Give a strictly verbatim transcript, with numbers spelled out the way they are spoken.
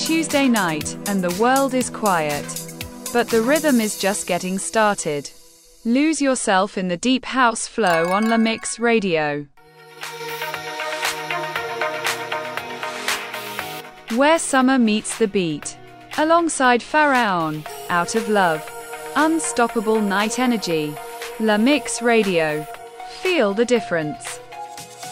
Tuesday night, and the world is quiet. But the rhythm is just getting started. Lose yourself in the deep house flow on La Mix Radio. Where summer meets the beat. Alongside Pharaon, Out of Love. Unstoppable night energy. La Mix Radio. Feel the difference.